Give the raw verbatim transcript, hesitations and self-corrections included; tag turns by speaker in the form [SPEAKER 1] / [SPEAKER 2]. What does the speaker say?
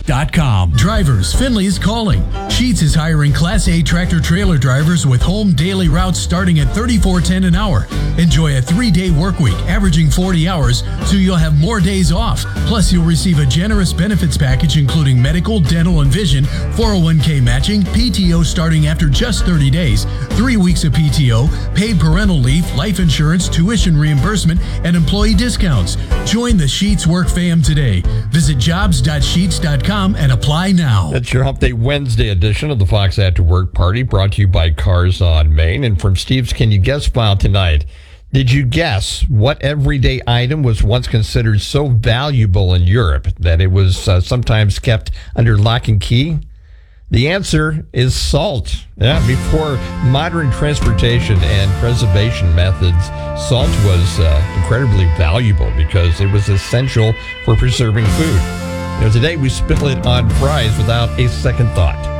[SPEAKER 1] dot com. Drivers, Finley is calling. Sheets is hiring Class A tractor-trailer drivers with home daily routes starting at thirty-four ten an hour. Enjoy a three-day work week, averaging forty hours, so you'll have more days off. Plus, you'll receive a generous benefits package including medical, dental, and vision, four oh one k matching, P T O starting after just thirty days, three weeks of P T O, paid parental leave, life insurance, tuition reimbursement, and employee discounts. Join the Sheets Work fam today. Visit jobs dot sheets dot com and apply now.
[SPEAKER 2] That's your Hump Day Wednesday edition of the Fox After Work Party, brought to you by Cars on Main. And from Steve's Can You Guess file tonight, did you guess what everyday item was once considered so valuable in Europe that it was uh, sometimes kept under lock and key? The answer is salt. Yeah, before modern transportation and preservation methods, salt was uh, incredibly valuable because it was essential for preserving food. You know, today we spill it on fries without a second thought.